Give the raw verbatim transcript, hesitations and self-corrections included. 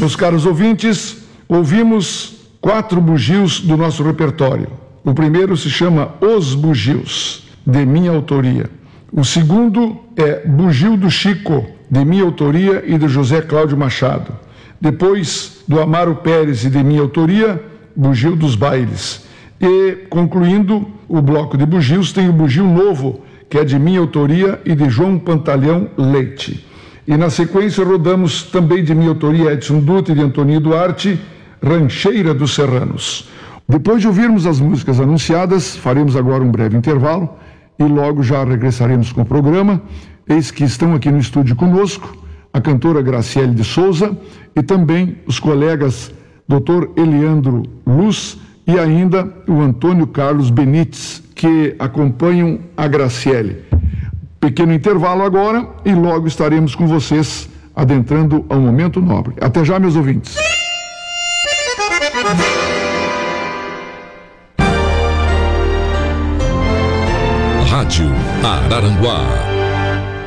Meus caros ouvintes, ouvimos quatro bugios do nosso repertório. O primeiro se chama Os Bugios, de minha autoria. O segundo é Bugio do Chico, de minha autoria e do José Cláudio Machado. Depois, do Amaro Pérez e de minha autoria, Bugio dos Bailes. E, concluindo o bloco de bugios, tem o Bugio Novo, que é de minha autoria e de João Pantalhão Leite. E na sequência rodamos também de minha autoria Edson Dutra e de Antoninho Duarte, Rancheira dos Serranos. Depois de ouvirmos as músicas anunciadas, faremos agora um breve intervalo e logo já regressaremos com o programa. Eis que estão aqui no estúdio conosco a cantora Graciele de Souza e também os colegas doutor Eliandro Luz e ainda o Antônio Carlos Benites, que acompanham a Graciele. Pequeno intervalo agora e logo estaremos com vocês adentrando ao Momento Nobre. Até já, meus ouvintes. Rádio Araranguá